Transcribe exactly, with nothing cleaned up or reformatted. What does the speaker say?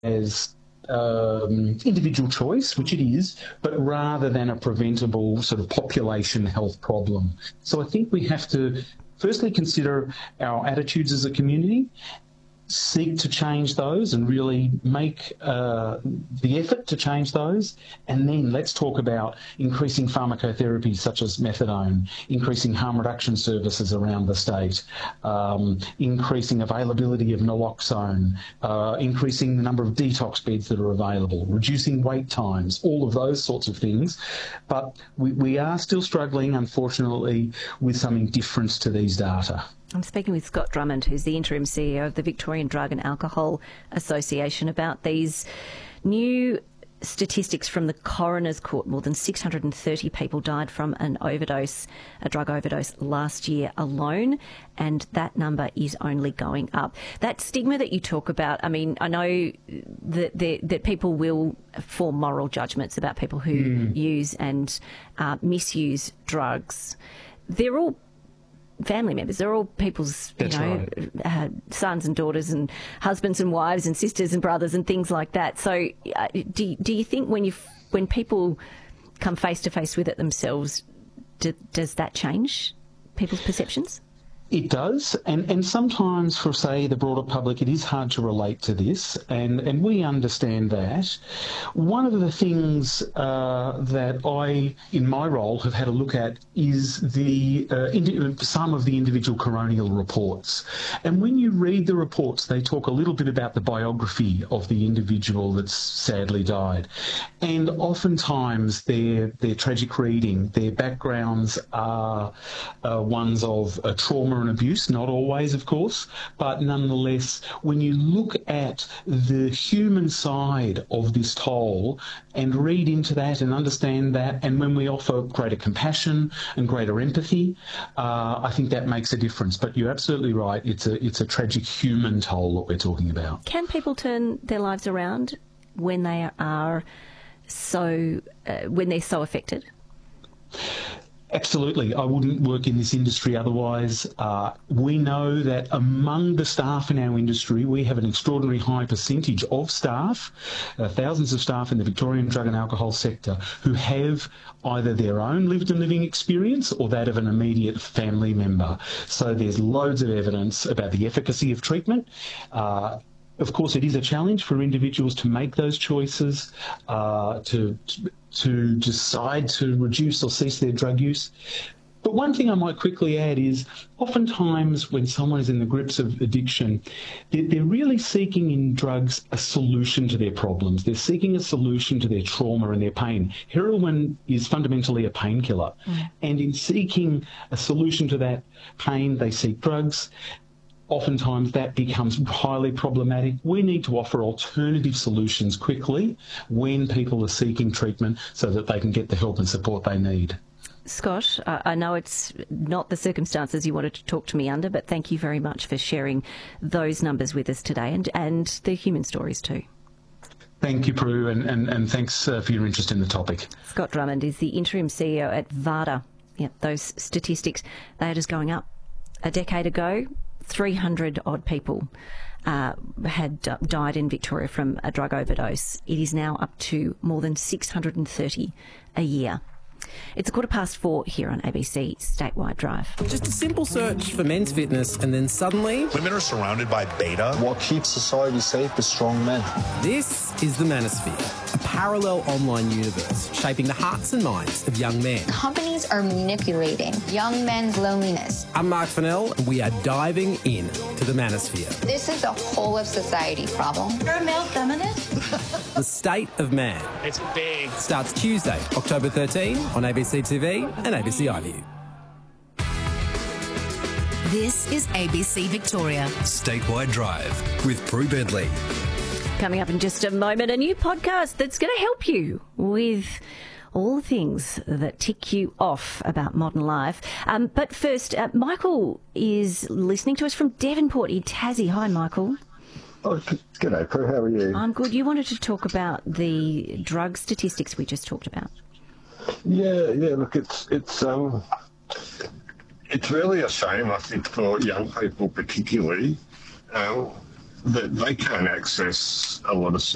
as um, individual choice, which it is, but rather than a preventable sort of population health problem. So I think we have to firstly consider our attitudes as a community, seek to change those and really make uh, the effort to change those. And then let's talk about increasing pharmacotherapy such as methadone, increasing harm reduction services around the state, um, increasing availability of naloxone, uh, increasing the number of detox beds that are available, reducing wait times, all of those sorts of things. But we, we are still struggling, unfortunately, with some indifference to these data. I'm speaking with Scott Drummond, who's the interim C E O of the Victorian Drug and Alcohol Association, about these new statistics from the Coroner's Court. More than six hundred thirty people died from an overdose, a drug overdose, last year alone, and that number is only going up. That stigma that you talk about, I mean, I know that, that, that people will form moral judgments about people who mm. use and uh, misuse drugs. They're all family members. They're all people's, you That's know, right. uh, sons and daughters and husbands and wives and sisters and brothers and things like that. So uh, do, do you think when you when people come face to face with it themselves, do, does that change people's perceptions? It does, and, and sometimes for, say, the broader public, it is hard to relate to this, and, and we understand that. One of the things uh, that I, in my role, have had a look at is the uh, indi- some of the individual coronial reports. And when you read the reports, they talk a little bit about the biography of the individual that's sadly died. And oftentimes their, their tragic reading, their backgrounds are uh, ones of uh, trauma and abuse, not always, of course, but nonetheless, when you look at the human side of this toll and read into that and understand that, and when we offer greater compassion and greater empathy, uh, I think that makes a difference. But you're absolutely right, it's a, it's a tragic human toll that we're talking about. Can people turn their lives around when they are so, uh, when they're so affected? Absolutely. I wouldn't work in this industry otherwise. Uh, we know that among the staff in our industry, we have an extraordinarily high percentage of staff, uh, thousands of staff in the Victorian drug and alcohol sector, who have either their own lived and living experience or that of an immediate family member. So there's loads of evidence about the efficacy of treatment. Uh, Of course, it is a challenge for individuals to make those choices, uh, to, to decide to reduce or cease their drug use. But one thing I might quickly add is oftentimes when someone is in the grips of addiction, they're, they're really seeking in drugs a solution to their problems. They're seeking a solution to their trauma and their pain. Heroin is fundamentally a painkiller. Mm. And in seeking a solution to that pain, they seek drugs. Oftentimes that becomes highly problematic. We need to offer alternative solutions quickly when people are seeking treatment so that they can get the help and support they need. Scott, uh, I know it's not the circumstances you wanted to talk to me under, but thank you very much for sharing those numbers with us today and, and the human stories too. Thank you, Prue, and, and, and thanks uh, for your interest in the topic. Scott Drummond is the interim C E O at VADA. Yeah, those statistics, they are just going up. A decade ago, three hundred odd people uh, had d- died in Victoria from a drug overdose. It is now up to more than six hundred thirty a year. It's a quarter past four here on A B C Statewide Drive. Just a simple search for men's fitness and then suddenly... women are surrounded by beta. What keeps society safe is strong men. This is the Manosphere, a parallel online universe shaping the hearts and minds of young men. Companies are manipulating young men's loneliness. I'm Mark Fennell and we are diving in to the Manosphere. This is a whole of society problem. You're a male feminist? The State of Man. It's big. Starts Tuesday, October thirteenth on A B C T V and A B C iView. This is A B C Victoria. Statewide Drive with Prue Bentley. Coming up in just a moment, a new podcast that's going to help you with all the things that tick you off about modern life. Um, but first, uh, Michael is listening to us from Devonport in Tassie. Hi, Michael. Oh, g'day, Prue. How are you? I'm good. You wanted to talk about the drug statistics we just talked about. Yeah, yeah. Look, it's it's um, it's really a shame, I think, for young people particularly, um, that they can't access a lot of